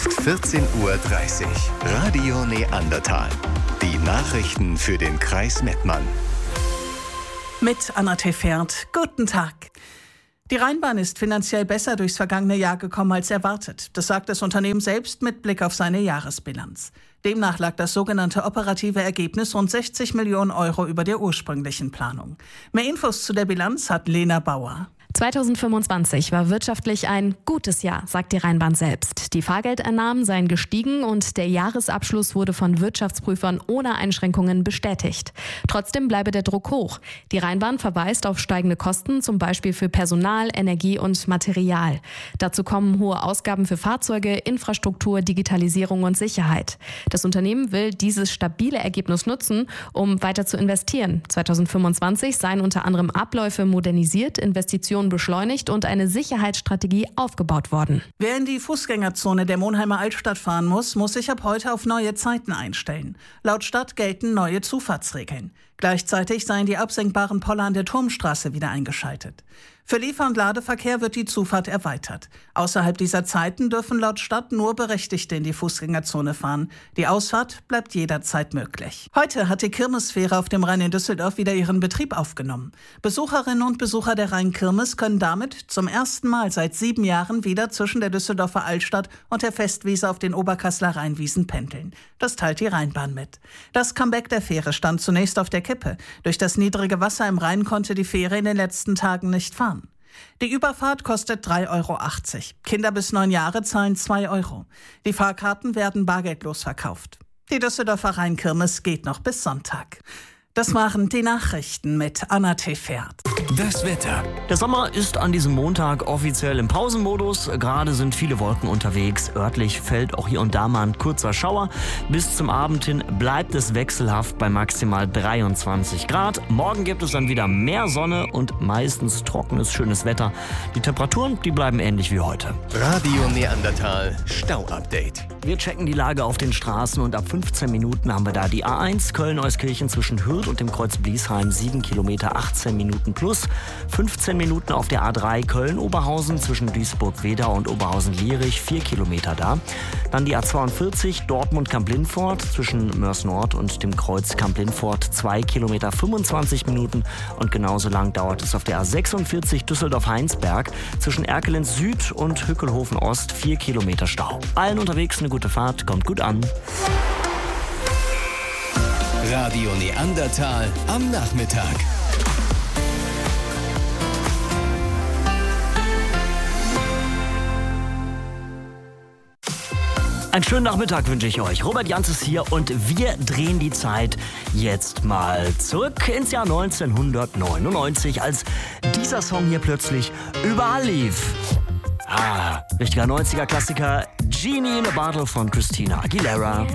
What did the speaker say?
14:30 Uhr. Radio Neandertal. Die Nachrichten für den Kreis Mettmann. Mit Anna Tefert. Guten Tag. Die Rheinbahn ist finanziell besser durchs vergangene Jahr gekommen als erwartet. Das sagt das Unternehmen selbst mit Blick auf seine Jahresbilanz. Demnach lag das sogenannte operative Ergebnis rund 60 Millionen Euro über der ursprünglichen Planung. Mehr Infos zu der Bilanz hat Lena Bauer. 2025 war wirtschaftlich ein gutes Jahr, sagt die Rheinbahn selbst. Die Fahrgeldeinnahmen seien gestiegen und der Jahresabschluss wurde von Wirtschaftsprüfern ohne Einschränkungen bestätigt. Trotzdem bleibe der Druck hoch. Die Rheinbahn verweist auf steigende Kosten, zum Beispiel für Personal, Energie und Material. Dazu kommen hohe Ausgaben für Fahrzeuge, Infrastruktur, Digitalisierung und Sicherheit. Das Unternehmen will dieses stabile Ergebnis nutzen, um weiter zu investieren. 2025 seien unter anderem Abläufe modernisiert, Investitionen beschleunigt und eine Sicherheitsstrategie aufgebaut worden. Wer in die Fußgängerzone der Monheimer Altstadt fahren muss sich ab heute auf neue Zeiten einstellen. Laut Stadt gelten neue Zufahrtsregeln. Gleichzeitig seien die absenkbaren Poller an der Turmstraße wieder eingeschaltet. Für Liefer- und Ladeverkehr wird die Zufahrt erweitert. Außerhalb dieser Zeiten dürfen laut Stadt nur Berechtigte in die Fußgängerzone fahren. Die Ausfahrt bleibt jederzeit möglich. Heute hat die Kirmesfähre auf dem Rhein in Düsseldorf wieder ihren Betrieb aufgenommen. Besucherinnen und Besucher der Rheinkirmes können damit zum ersten Mal seit 7 Jahren wieder zwischen der Düsseldorfer Altstadt und der Festwiese auf den Oberkasseler Rheinwiesen pendeln. Das teilt die Rheinbahn mit. Das Comeback der Fähre stand zunächst auf der Kippe. Durch das niedrige Wasser im Rhein konnte die Fähre in den letzten Tagen nicht fahren. Die Überfahrt kostet 3,80 Euro. Kinder bis 9 Jahre zahlen 2 Euro. Die Fahrkarten werden bargeldlos verkauft. Die Düsseldorfer Rheinkirmes geht noch bis Sonntag. Das waren die Nachrichten mit Anna Tefert. Das Wetter. Der Sommer ist an diesem Montag offiziell im Pausenmodus. Gerade sind viele Wolken unterwegs. Örtlich fällt auch hier und da mal ein kurzer Schauer. Bis zum Abend hin bleibt es wechselhaft bei maximal 23 Grad. Morgen gibt es dann wieder mehr Sonne und meistens trockenes, schönes Wetter. Die Temperaturen, die bleiben ähnlich wie heute. Radio Neandertal Stau-Update. Wir checken die Lage auf den Straßen und ab 15 Minuten haben wir da die A1 Köln-Euskirchen zwischen Hürth und dem Kreuz Bliesheim 7 Kilometer, 18 Minuten plus. 15 Minuten auf der A3 Köln-Oberhausen zwischen Duisburg-Wedau und Oberhausen-Lierich, 4 Kilometer da. Dann die A42 Dortmund-Kamp-Lindfort zwischen Mörs-Nord und dem Kreuz Kamp-Lindfort, 2 Kilometer, 25 Minuten. Und genauso lang dauert es auf der A46 Düsseldorf-Heinsberg zwischen Erkelenz Süd und Hückelhofen Ost, 4 Kilometer Stau. Allen unterwegs eine gute Fahrt, kommt gut an. Radio Neandertal am Nachmittag. Einen schönen Nachmittag wünsche ich euch. Robert Janz ist hier und wir drehen die Zeit jetzt mal zurück ins Jahr 1999, als dieser Song hier plötzlich überall lief. Richtiger 90er-Klassiker, Genie in a Bottle von Christina Aguilera.